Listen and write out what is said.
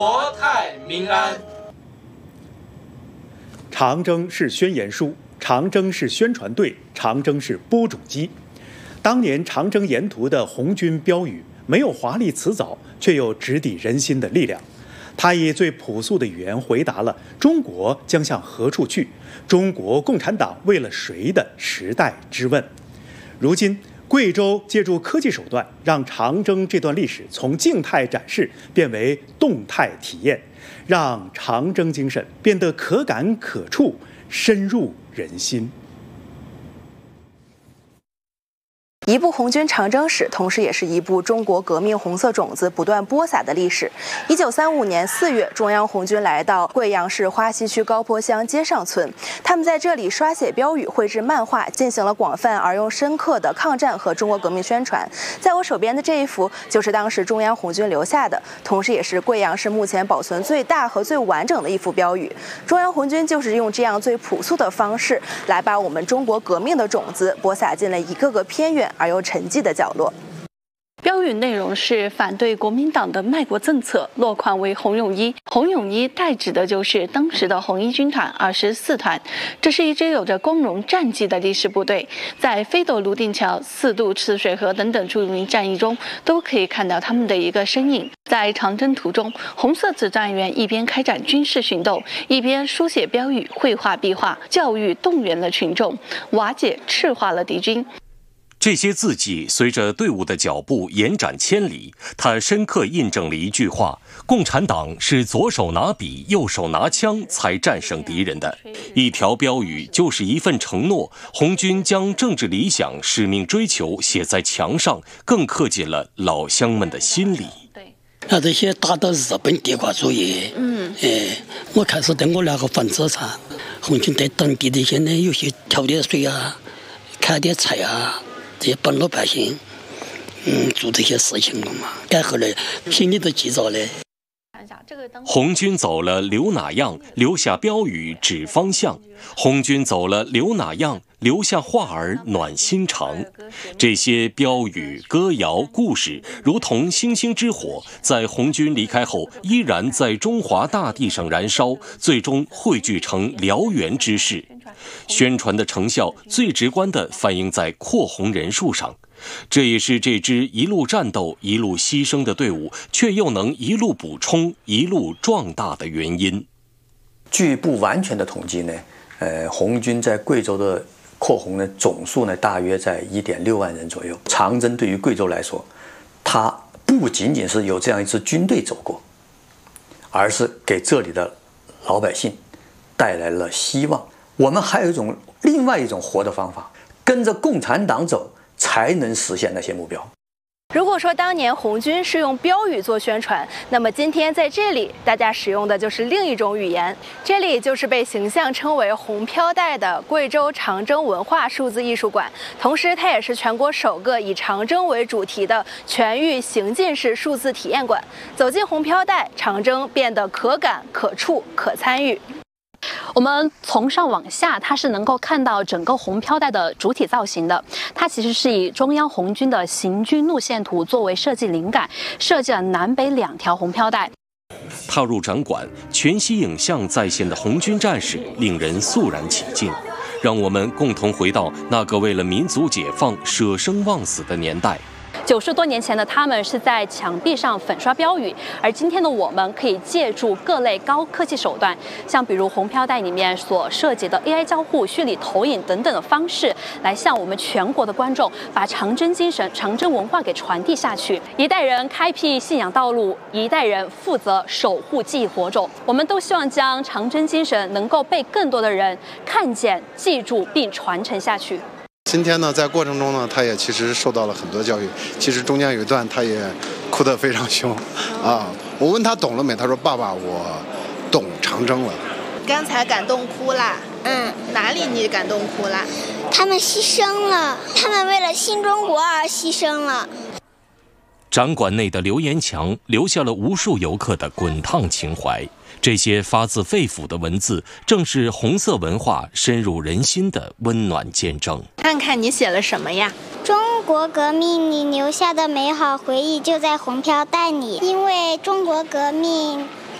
国泰民安。 长征是宣言书，长征是宣传队，长征是播种机。当年长征沿途的红军标语，没有华丽辞藻，却有直抵人心的力量。他以最朴素的语言回答了中国将向何处去，中国共产党为了谁的时代之问。如今，贵州借助科技手段，让长征这段历史从静态展示变为动态体验，让长征精神变得可感可触，深入人心。 一部红军长征史，同时也是一部中国革命红色种子不断播撒的历史。1935年4月，中央红军来到贵阳市花溪区高坡乡街上村，他们在这里刷写标语、绘制漫画，进行了广泛而又深刻的抗战和中国革命宣传。在我手边的这一幅，就是当时中央红军留下的，同时也是贵阳市目前保存最大和最完整的一幅标语。中央红军就是用这样最朴素的方式，来把我们中国革命的种子播撒进了一个个偏远而又沉寂的角落。 标语内容是反对国民党的卖国政策，落款为红泳衣。红泳衣代指的就是当时的红一军团24团，这是一支有着光荣战绩的历史部队，在飞斗泸定桥、4渡赤水河等等著名战役中，都可以看到他们的一个身影。在长征途中，红色指战员一边开展军事行动，一边书写标语、绘画壁画，教育动员了群众，瓦解赤化了敌军。 这些字迹随着队伍的脚步延展千里，它深刻印证了一句话：共产党是左手拿笔，右手拿枪才战胜敌人的。一条标语就是一份承诺，红军将政治理想、使命追求写在墙上，更刻进了老乡们的心里。 这些打倒日本帝国主义，我开始对我那个房子上，红军对当地的一些呢，有些挑点水啊，开点菜啊。这些帮老百姓，做这些事情了嘛，改后来心里都记着嘞。 红军走了留哪样，留下标语指方向；红军走了留哪样，留下话儿暖心肠。这些标语、歌谣、故事，如同星星之火，在红军离开后，依然在中华大地上燃烧，最终汇聚成燎原之势。宣传的成效最直观地反映在扩红人数上，这也是这支一路战斗一路牺牲的队伍，却又能一路补充一路壮大的原因。 据不完全的统计呢，红军在贵州的扩红呢总数呢大约在1.6万人左右。长征对于贵州来说，它不仅仅是有这样一支军队走过，而是给这里的老百姓带来了希望。我们还有另外一种活的方法，跟着共产党走，才能实现那些目标。 如果说当年红军是用标语做宣传，那么今天在这里大家使用的就是另一种语言。这里就是被形象称为红飘带的贵州长征文化数字艺术馆，同时它也是全国首个以长征为主题的全域行进式数字体验馆。走进红飘带，长征变得可感可触可参与。 我们从上往下，它是能够看到整个红飘带的主体造型的。它其实是以中央红军的行军路线图作为设计灵感，设计了南北2条红飘带。 踏入展馆，全息影像再现的红军战士令人肃然起敬，让我们共同回到那个为了民族解放舍生忘死的年代。 90多年前的他们是在墙壁上粉刷标语，而今天的我们可以借助各类高科技手段，像比如红飘带里面所涉及的 AI 交互、虚拟投影等等的方式，来向我们全国的观众把长征精神、长征文化给传递下去。一代人开辟信仰道路，一代人负责守护记忆火种。我们都希望将长征精神能够被更多的人看见、记住并传承下去。 今天呢，在过程中呢，他也其实受到了很多教育。其实中间有一段，他也哭得非常凶啊。我问他懂了没，他说：“爸爸，我懂长征了。” 刚才感动哭啦？哪里你感动哭啦？ 他们牺牲了，他们为了新中国而牺牲了。 展馆内的留言墙留下了无数游客的滚烫情怀。这些发自肺腑的文字，正是红色文化深入人心的温暖见证。 看看你写了什么呀？ 中国革命你留下的美好回忆就在红飘带里，因为中国革命